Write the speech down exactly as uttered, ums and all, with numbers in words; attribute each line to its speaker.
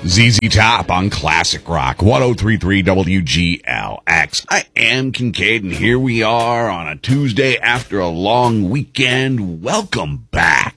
Speaker 1: Z Z Top on Classic Rock, one oh three point three W G L X. I am Kincaid, and here we are on a Tuesday after a long weekend. Welcome back.